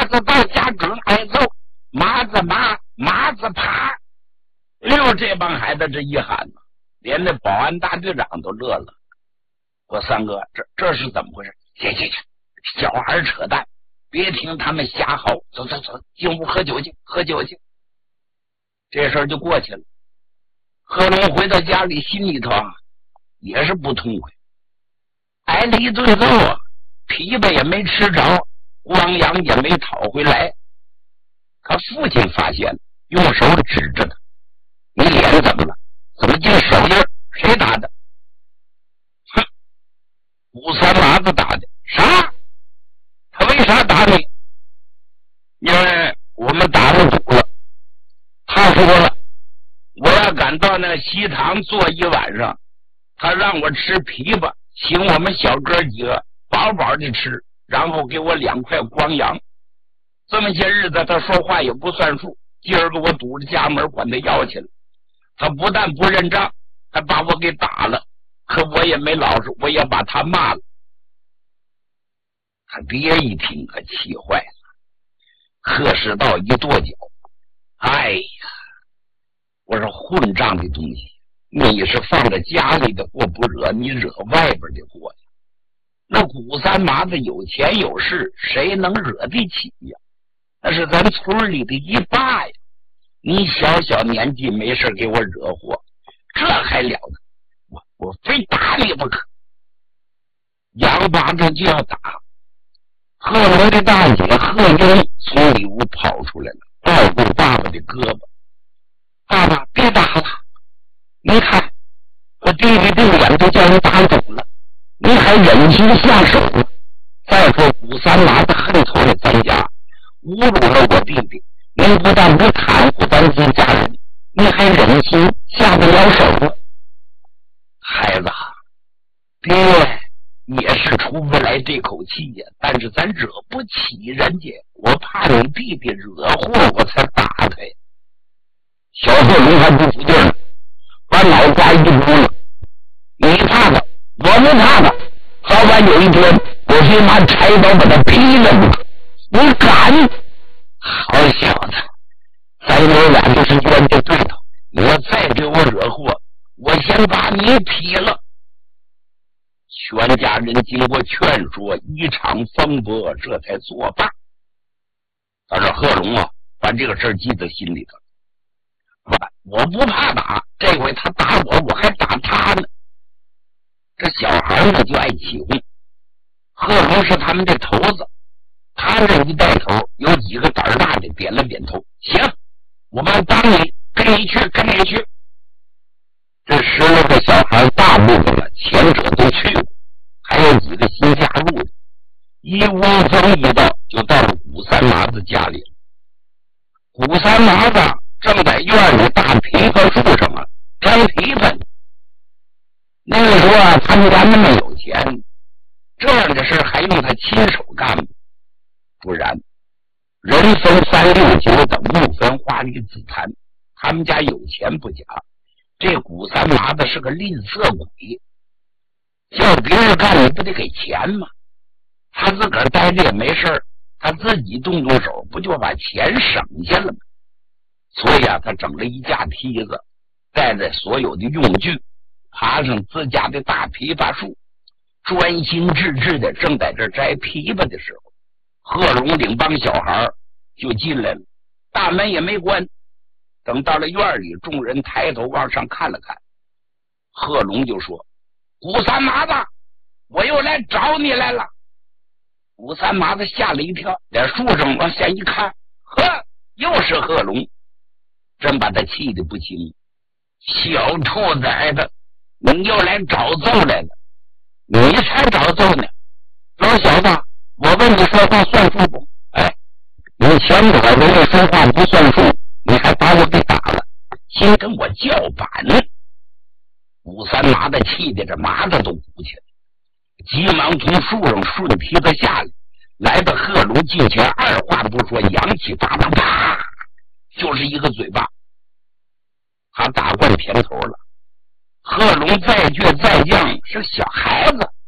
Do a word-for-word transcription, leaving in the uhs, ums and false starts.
子到家准挨揍，麻子麻，麻子爬。哎呦，这帮孩子这一喊，连那保安大队长都乐了。我三哥，这这是怎么回事？去去去，小孩扯淡，别听他们瞎嚎，走走走，进屋喝酒去，喝酒去。这事儿就过去了。贺龙回到家里，心里头啊也是不痛快，挨了一顿揍啊，琵琶也没吃着，光阳也没讨回来。他父亲发现，用手指着他：“你脸怎么了？怎么进手印？谁打的？”哼，武三麻子打的。啥？他为啥打你？因为我们打了赌了。他说了，我要敢到那西堂坐一晚上，他让我吃琵琶，请我们小哥几个饱饱的吃，然后给我两块光洋。这么些日子他说话也不算数，今儿个我堵着家门管他要去了。他不但不认账，还把我给打了，可我也没老实，我也把他骂了。他爹一听可气坏了，贺世道一跺脚：“哎呀，我说混账的东西，你是放在家里的过不惹，你惹外边的过呀？那古三麻子有钱有势，谁能惹得起呀？那是咱村里的一霸呀！你小小年纪没事给我惹祸，这还了得？我我非打你不可！”杨八这就要打。贺龙的大姐贺英从里屋跑出来了，抱住爸爸的胳膊：“爸爸，别打了！你看，我弟弟的脸都叫你打肿了，你还忍心下手了？再说古三麻子恨透了咱家，侮辱了我弟弟，你不但不袒护咱自家人，你还忍心下得了手了？孩子，爹也是出不来这口气呀，但是咱惹不起人家，我怕你弟弟惹祸，我才打他呀。”小贺龙还不服劲儿，把脑瓜一拨了：“你怕他，我不怕他，早晚有一天我非拿柴刀把他劈了不可！你敢？好小子，咱有俩就是冤家对头，你要再给我惹祸，我先把你劈了。”全家人经过劝说，一场风波，这才作罢。但是贺龙啊，把这个事记在心里头。我不怕打，这回他打我，我还打他呢。这小孩呢就爱起哄。贺龙是他们的头子，他这一带头，有几个胆儿大的点了点头：“行，我们帮你，跟你去，跟你去。”这十来个小孩大部分了，前者都去过，还有几个新加入的，一窝蜂一到，就到了古三麻子家里。古三麻子正在院里大枇杷树上啊摘枇杷。那个时候啊，他们家那么有钱，这样的事还用他亲手干吗？不然，人分三六九等，木分花梨紫檀，他们家有钱不假，这古三麻子是个吝啬鬼，叫别人干你不得给钱吗？他自个儿待着也没事，他自己动动手，不就把钱省下了吗？所以啊，他整了一架梯子，带着所有的用具，爬上自家的大枇杷树，专心致志的正在这摘枇杷的时候，贺龙领帮小孩就进来了，大门也没关。等到了院里，众人抬头往上看了看，贺龙就说：“古三麻子，我又来找你来了。”古三麻子吓了一跳，在树上往下一看，呵，又是贺龙，真把他气得不轻。小兔崽子，你又来找揍来了，你才找揍呢！老小子，我问你说话算数不？哎，你前者人家说话不算数，你还把我给打了，先跟我叫板！古三麻子气得这麻子都鼓起来，急忙从树上顺梯子下来，来到贺龙近前，二话不说，扬起巴掌，啪，就是一个嘴巴。他打惯甜头了，贺龙再倔再犟，是小孩子，